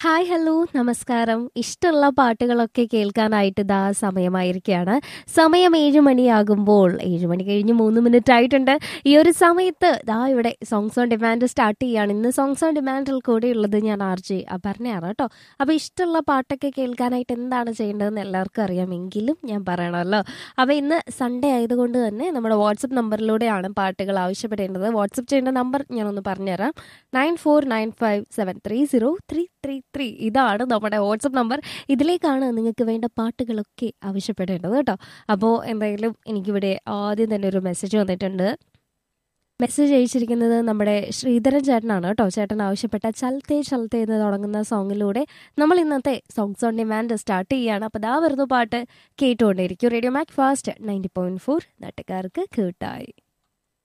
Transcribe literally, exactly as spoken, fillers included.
Hi hello നമസ്കാരം. ഇഷ്ടമുള്ള പാട്ടുകളൊക്കെ കേൾക്കാനായിട്ട് ഇതാ സമയമായിരിക്കുകയാണ്. സമയം ഏഴ് മണിയാകുമ്പോൾ ഏഴ് മണി കഴിഞ്ഞ് മൂന്ന് മിനിറ്റ് ആയിട്ടുണ്ട്. ഈ ഒരു സമയത്ത് ദാ ഇവിടെ സോങ്സ് ഓൺ ഡിമാൻഡ് സ്റ്റാർട്ട് ചെയ്യുകയാണ്. ഇന്ന് സോങ്സ് ഓൺ ഡിമാൻഡിൽ കൂടെ ഉള്ളത് ഞാൻ ആർ ജെ അപർണയാണ് കേട്ടോ. അപ്പോൾ ഇഷ്ടമുള്ള പാട്ടൊക്കെ കേൾക്കാനായിട്ട് എന്താണ് ചെയ്യേണ്ടതെന്ന് എല്ലാവർക്കും അറിയാമെങ്കിലും ഞാൻ പറയണമല്ലോ. അപ്പോൾ ഇന്ന് സൺഡേ ആയതുകൊണ്ട് തന്നെ നമ്മുടെ വാട്സപ്പ് നമ്പറിലൂടെയാണ് പാട്ടുകൾ ആവശ്യപ്പെടേണ്ടത്. വാട്സപ്പ് ചെയ്യേണ്ട നമ്പർ ഞാനൊന്ന് പറഞ്ഞുതരാം. Nine four nine five seven three zero three three three ഇതാണ് നമ്മുടെ വാട്സപ്പ് നമ്പർ. ഇതിലേക്കാണ് നിങ്ങൾക്ക് വേണ്ട പാട്ടുകളൊക്കെ ആവശ്യപ്പെടേണ്ടത് കേട്ടോ. അപ്പോൾ എന്തായാലും എനിക്കിവിടെ ആദ്യം തന്നെ ഒരു മെസ്സേജ് വന്നിട്ടുണ്ട്. മെസ്സേജ് അയച്ചിരിക്കുന്നത് നമ്മുടെ ശ്രീധരൻ ചേട്ടനാണ് കേട്ടോ. ചേട്ടൻ ആവശ്യപ്പെട്ട ചൽത്തേ ചൽത്തേ എന്ന് തുടങ്ങുന്ന സോങ്ങിലൂടെ നമ്മൾ ഇന്നത്തെ സോങ്സ് ഓൺ ഡിമാൻഡ് സ്റ്റാർട്ട് ചെയ്യുകയാണ്. അപ്പോൾ ദാ വരുന്ന പാട്ട് കേട്ടുകൊണ്ടേയിരിക്കും. Radio Mac fast ninety point four നാട്ടുകാർക്ക് കേട്ടായി.